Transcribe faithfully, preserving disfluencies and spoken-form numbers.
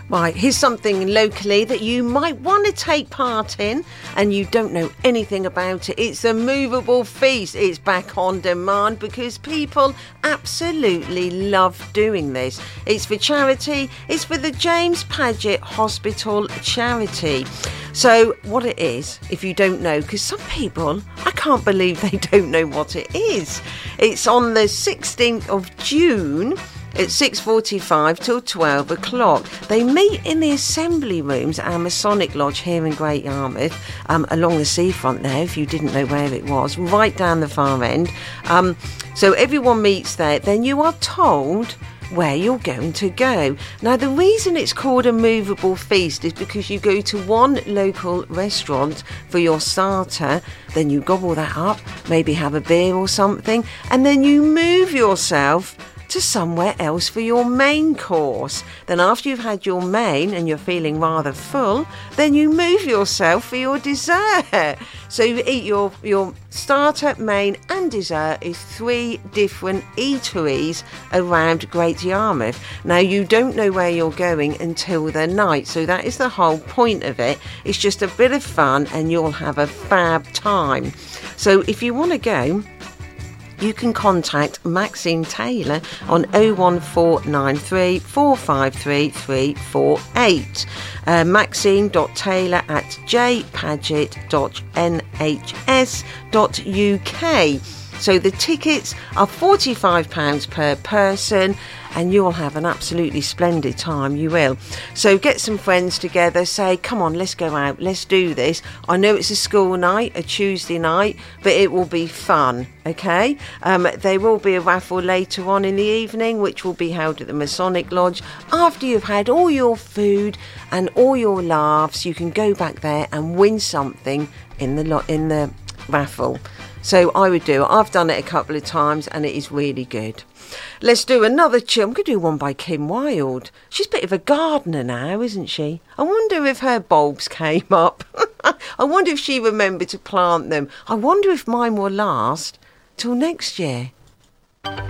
Right, here's something locally that you might want to take part in and you don't know anything about it. It's a movable feast. It's back on demand because people absolutely love doing this. It's for charity. It's for the James Paget Hospital charity. So what it is, if you don't know, because some people, I can't believe they don't know what it is. It's on the sixteenth of June. It's six forty-five till twelve o'clock. They meet in the assembly rooms at our Masonic Lodge here in Great Yarmouth, um, along the seafront there, if you didn't know where it was, right down the far end. Um, so everyone meets there. Then you are told where you're going to go. Now, the reason it's called a movable feast is because you go to one local restaurant for your starter, then you gobble that up, maybe have a beer or something, and then you move yourself to somewhere else for your main course. Then after you've had your main and you're feeling rather full, then you move yourself for your dessert. So you eat your, your starter, main and dessert is three different eateries around Great Yarmouth. Now, you don't know where you're going until the night, so that is the whole point of it. It's just a bit of fun and you'll have a fab time. So if you want to go, you can contact Maxine Taylor on oh one four nine three, four five three, three four eight. Uh, maxine dot taylor at j paget dot n h s dot u k. So the tickets are forty-five pounds per person and you'll have an absolutely splendid time, you will. So get some friends together, say, come on, let's go out, let's do this. I know it's a school night, a Tuesday night, but it will be fun, okay? Um, there will be a raffle later on in the evening, which will be held at the Masonic Lodge. After you've had all your food and all your laughs, you can go back there and win something in the lo- in the raffle. So I would do it. I've done it a couple of times and it is really good. Let's do another chill. I'm going to do one by Kim Wilde. She's a bit of a gardener now, isn't she? I wonder if her bulbs came up. I wonder if she remembered to plant them. I wonder if mine will last till next year.